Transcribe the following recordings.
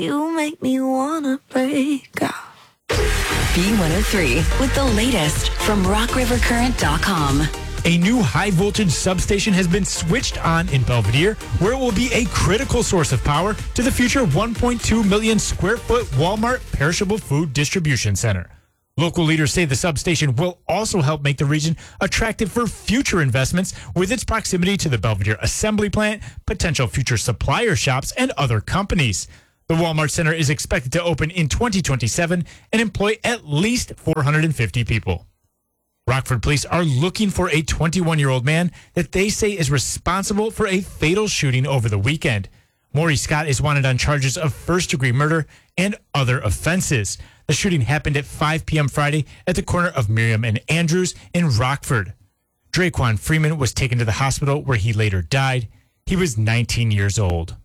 You make me wanna break out. B103 with the latest from RockRiverCurrent.com. A new high-voltage substation has been switched on in Belvedere, where it will be a critical source of power to the future 1.2 million square foot Walmart perishable food distribution center. Local leaders say the substation will also help make the region attractive for future investments with its proximity to the Belvedere assembly plant, potential future supplier shops, and other companies. The Walmart Center is expected to open in 2027 and employ at least 450 people. Rockford police are looking for a 21-year-old man that they say is responsible for a fatal shooting over the weekend. Maury Scott is wanted on charges of first-degree murder and other offenses. The shooting happened at 5 p.m. Friday at the corner of Miriam and Andrews in Rockford. Draquan Freeman was taken to the hospital where he later died. He was 19 years old.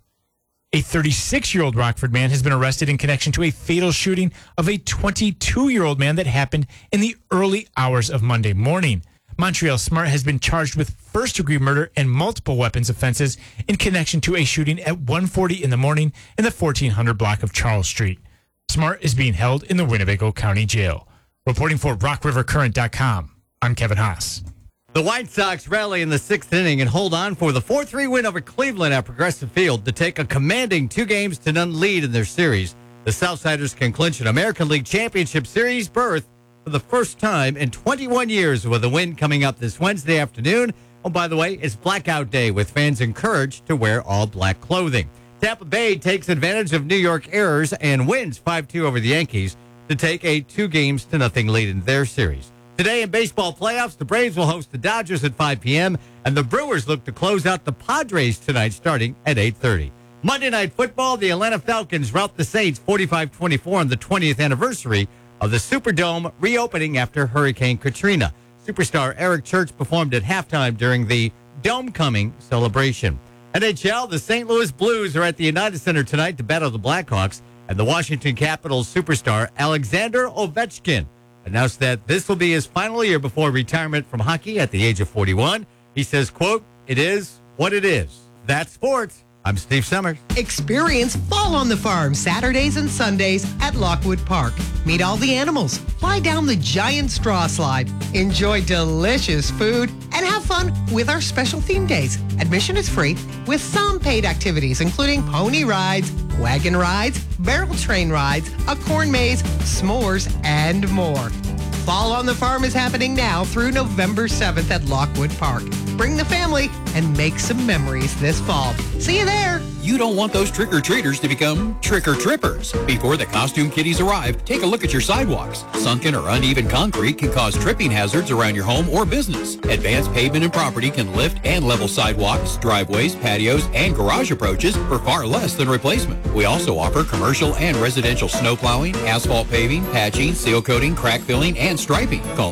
A 36-year-old Rockford man has been arrested in connection to a fatal shooting of a 22-year-old man that happened in the early hours of Monday morning. Montreal Smart has been charged with first-degree murder and multiple weapons offenses in connection to a shooting at 1:40 in the morning in the 1400 block of Charles Street. Smart is being held in the Winnebago County Jail. Reporting for RockRiverCurrent.com, I'm Kevin Haas. The White Sox rally in the sixth inning and hold on for the 4-3 win over Cleveland at Progressive Field to take a commanding 2-0 lead in their series. The Southsiders can clinch an American League Championship Series berth for the first time in 21 years with a win coming up this Wednesday afternoon. Oh, by the way, it's Blackout Day with fans encouraged to wear all black clothing. Tampa Bay takes advantage of New York errors and wins 5-2 over the Yankees to take a 2-0 lead in their series. Today in baseball playoffs, the Braves will host the Dodgers at 5 p.m., and the Brewers look to close out the Padres tonight starting at 8:30. Monday Night Football, the Atlanta Falcons rout the Saints 45-24 on the 20th anniversary of the Superdome reopening after Hurricane Katrina. Superstar Eric Church performed at halftime during the Dome Coming celebration. NHL, the St. Louis Blues are at the United Center tonight to battle the Blackhawks, and the Washington Capitals superstar Alexander Ovechkin announced that this will be his final year before retirement from hockey at the age of 41. He says, quote, "It is what it is." That's sports. I'm Steve Summers. Experience Fall on the Farm Saturdays and Sundays at Lockwood Park. Meet all the animals, fly down the giant straw slide, enjoy delicious food, and have fun with our special theme days. Admission is free with some paid activities, including pony rides, wagon rides, barrel train rides, a corn maze, s'mores, and more. Fall on the Farm is happening now through November 7th at Lockwood Park. Bring the family and make some memories this fall. See you there. You don't want those trick-or-treaters to become trick-or-trippers. Before the costume kiddies arrive, take a look at your sidewalks. Sunken or uneven concrete can cause tripping hazards around your home or business. Advanced Pavement and Property can lift and level sidewalks, driveways, patios, and garage approaches for far less than replacement. We also offer commercial and residential snow plowing, asphalt paving, patching, seal coating, crack filling, and striping. Call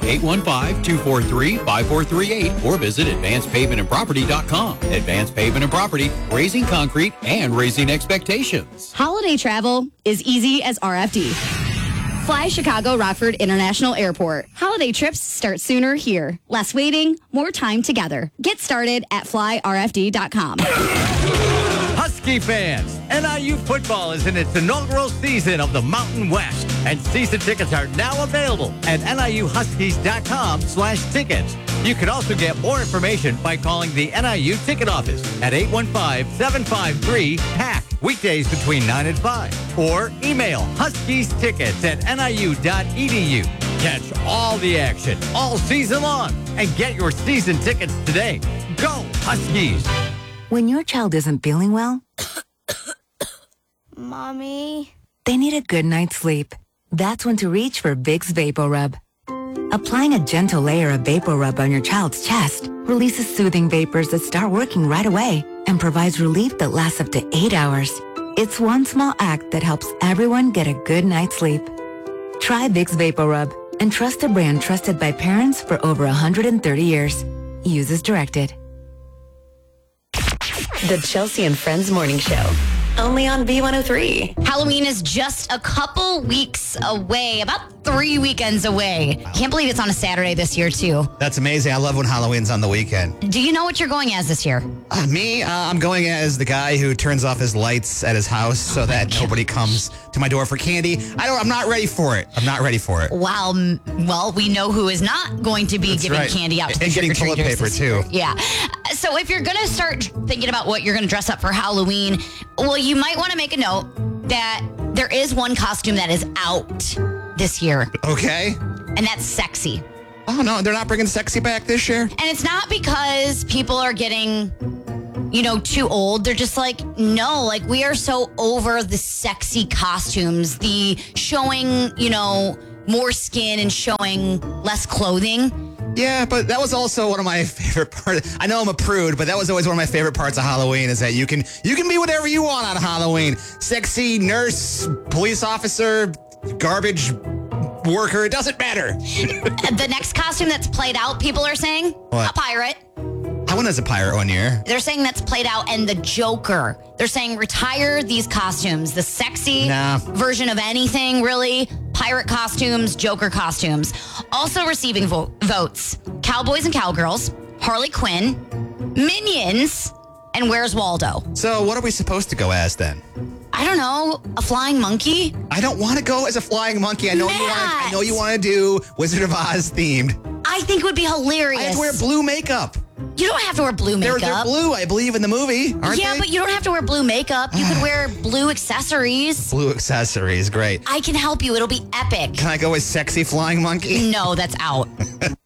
815-243-5438 or visit AdvancedPavementandProperty.com. Advanced Pavement and Property, raising concrete and raising expectations. Holiday travel is easy as RFD. Fly Chicago Rockford International Airport. Holiday trips start sooner here. Less waiting, more time together. Get started at flyrfd.com. Husky fans, NIU football is in its inaugural season of the Mountain West, and season tickets are now available at NIUHuskies.com/tickets. You can also get more information by calling the NIU ticket office at 815-753-PACK, weekdays between 9 and 5, or email huskiestickets@niu.edu. Catch all the action all season long and get your season tickets today. Go Huskies! When your child isn't feeling well, Mommy? they need a good night's sleep. That's when to reach for Vicks VapoRub. Applying a gentle layer of VapoRub on your child's chest releases soothing vapors that start working right away and provides relief that lasts up to 8 hours. It's one small act that helps everyone get a good night's sleep. Try Vicks VapoRub and trust a brand trusted by parents for over 130 years. Use as directed. The Chelsea and Friends Morning Show. Only on B103. Halloween is just a couple weeks away, about 3 weekends away. Can't believe it's on a Saturday this year, too. That's amazing. I love when Halloween's on the weekend. Do you know what you're going as this year? I'm going as the guy who turns off his lights at his house so that nobody comes to my door for candy. I'm not ready for it. Wow. Well, we know who is not going to be giving candy out to the and getting toilet trick-or-treaters paper, this year. too. Yeah. So if you're going to start thinking about what you're going to dress up for Halloween, well, you might want to make a note that there is one costume that is out this year. Okay. And that's sexy. Oh, no, they're not bringing sexy back this year? And it's not because people are getting, too old. They're just like, no, like we are so over the sexy costumes, the showing, more skin and showing less clothing. Yeah, but that was also one of my favorite parts. I know I'm a prude, but that was always one of my favorite parts of Halloween is that you can be whatever you want on Halloween. Sexy, nurse, police officer, garbage worker, it doesn't matter. The next costume that's played out, people are saying, What? a pirate. I went as a pirate one year. They're saying that's played out, and the Joker. They're saying retire these costumes. The sexy version of anything, really. Pirate costumes, Joker costumes. Also receiving votes. Cowboys and Cowgirls, Harley Quinn, Minions, and Where's Waldo? So what are we supposed to go as then? I don't know. A flying monkey? I don't want to go as a flying monkey. I know you want to do Wizard of Oz themed. I think it would be hilarious. I have to wear blue makeup. You don't have to wear blue makeup. They're blue, I believe, in the movie, aren't they? But you don't have to wear blue makeup. You could wear blue accessories. Blue accessories, great. I can help you. It'll be epic. Can I go as sexy flying monkey? No, that's out.